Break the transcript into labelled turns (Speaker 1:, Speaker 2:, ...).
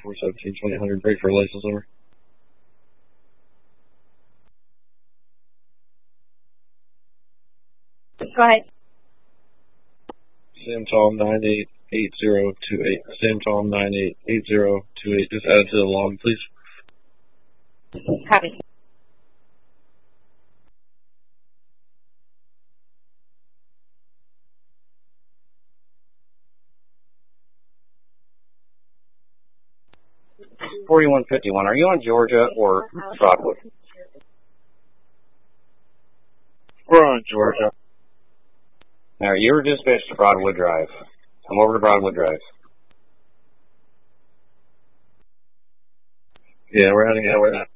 Speaker 1: 417-2000, break for a license number.
Speaker 2: Go ahead.
Speaker 1: Samtom 988028. Samtom 988028. Just add it to the log, please.
Speaker 2: Copy.
Speaker 3: $41.51. Are you on Georgia or Broadwood?
Speaker 1: We're on Georgia.
Speaker 3: All right, you were dispatched to Broadwood Drive. Come over to Broadwood Drive.
Speaker 1: Yeah, we're heading out.